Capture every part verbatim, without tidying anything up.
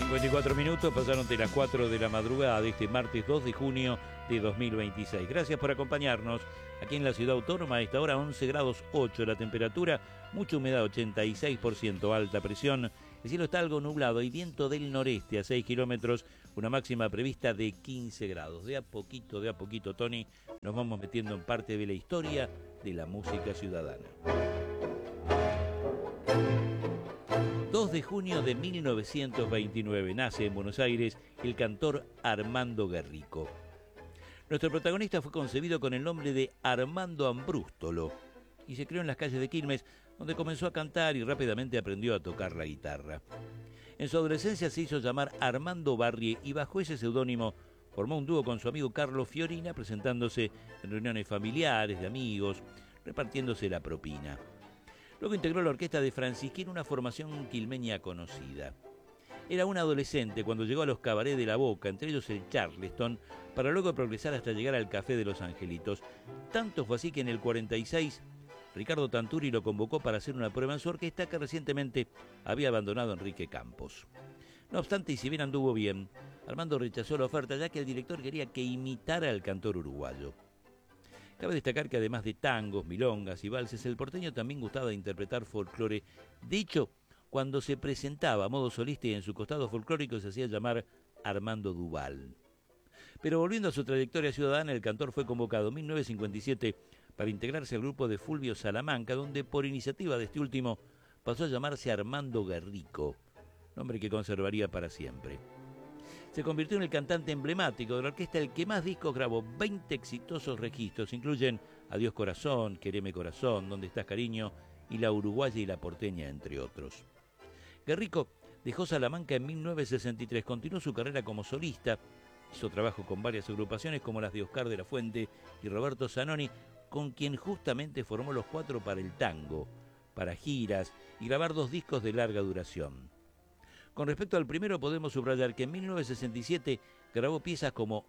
cincuenta y cuatro minutos pasaron de las cuatro de la madrugada de este martes dos de junio de dos mil veintiséis. Gracias por acompañarnos aquí en la ciudad autónoma. A esta hora once grados ocho la temperatura, mucha humedad ochenta y seis por ciento, alta presión. El cielo está algo nublado y viento del noreste a seis kilómetros, una máxima prevista de quince grados. De a poquito, de a poquito, Tony, nos vamos metiendo en parte de la historia de la música ciudadana. dos de junio de mil novecientos veintinueve nace en Buenos Aires el cantor Armando Guerrico. Nuestro protagonista fue concebido con el nombre de Armando Ambrústolo y se crió en las calles de Quilmes, donde comenzó a cantar y rápidamente aprendió a tocar la guitarra. En su adolescencia se hizo llamar Armando Barrie y bajo ese seudónimo formó un dúo con su amigo Carlos Fiorina, presentándose en reuniones familiares, de amigos, repartiéndose la propina. Luego integró la orquesta de Francisquín, una formación quilmeña conocida. Era un adolescente cuando llegó a los cabarets de La Boca, entre ellos el Charleston, para luego progresar hasta llegar al Café de los Angelitos. Tanto fue así que en el cuarenta y seis, Ricardo Tanturi lo convocó para hacer una prueba en su orquesta que recientemente había abandonado Enrique Campos. No obstante, y si bien anduvo bien, Armando rechazó la oferta ya que el director quería que imitara al cantor uruguayo. Cabe destacar que además de tangos, milongas y valses, el porteño también gustaba de interpretar folclore. De hecho, cuando se presentaba a modo solista y en su costado folclórico se hacía llamar Armando Duval. Pero volviendo a su trayectoria ciudadana, el cantor fue convocado en mil novecientos cincuenta y siete para integrarse al grupo de Fulvio Salamanca, donde por iniciativa de este último pasó a llamarse Armando Guerrico, nombre que conservaría para siempre. Se convirtió en el cantante emblemático de la orquesta, el que más discos grabó, veinte exitosos registros, incluyen Adiós Corazón, Quereme Corazón, ¿Dónde estás cariño? Y La Uruguaya y La Porteña, entre otros. Guerrico dejó Salamanca en mil novecientos sesenta y tres, continuó su carrera como solista, hizo trabajo con varias agrupaciones como las de Oscar de la Fuente y Roberto Zanoni, con quien justamente formó los cuatro para el tango, para giras y grabar dos discos de larga duración. Con respecto al primero, podemos subrayar que en mil novecientos sesenta y siete grabó piezas como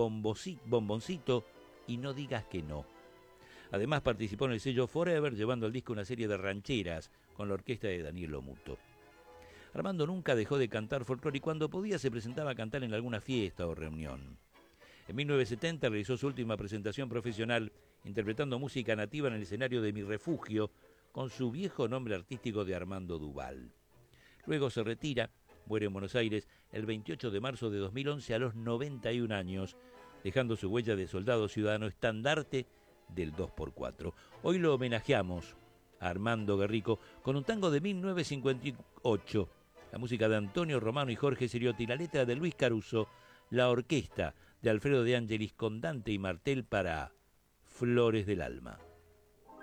Bomboncito y No digas que no. Además participó en el sello Forever, llevando al disco una serie de rancheras con la orquesta de Daniel Omuto. Armando nunca dejó de cantar folclore y cuando podía se presentaba a cantar en alguna fiesta o reunión. En mil novecientos setenta realizó su última presentación profesional interpretando música nativa en el escenario de Mi Refugio con su viejo nombre artístico de Armando Duval. Luego se retira, muere en Buenos Aires el veintiocho de marzo de dos mil once a los noventa y un años, dejando su huella de soldado ciudadano estandarte del dos por cuatro. Hoy lo homenajeamos a Armando Guerrico con un tango de mil novecientos cincuenta y ocho, la música de Antonio Romano y Jorge Seriotti, la letra de Luis Caruso, la orquesta de Alfredo de Angelis con Dante y Martel para Flores del Alma.